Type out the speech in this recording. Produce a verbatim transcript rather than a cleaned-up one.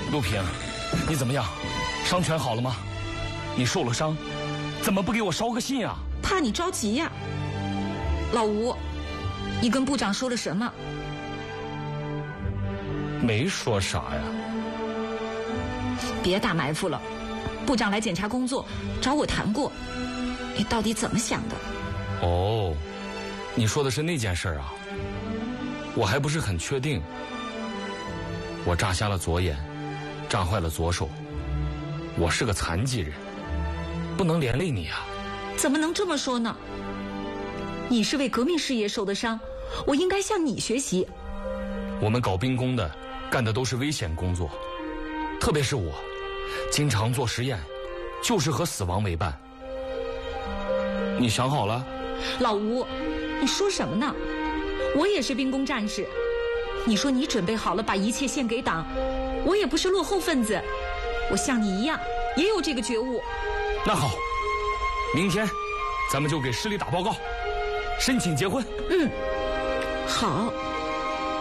陆平，你怎么样？伤全好了吗？你受了伤，怎么不给我捎个信啊？ 怕你着急呀。老吴，你跟部长说了什么？ 没说啥呀。 别打埋伏了，部长来检查工作，找我谈过。你到底怎么想的？ 哦，你说的是那件事啊？我还不是很确定。我炸瞎了左眼，炸坏了左手，我是个残疾人，不能连累你啊。 怎么能这么说呢？你是为革命事业受的伤，我应该向你学习。 我们搞兵工的干的都是危险工作，特别是我经常做实验，就是和死亡为伴。你想好了？ 老吴，你说什么呢？我也是兵工战士，你说你准备好了把一切献给党，我也不是落后分子，我像你一样也有这个觉悟。 那好，明天咱们就给市里打报告，申请结婚。 嗯，好。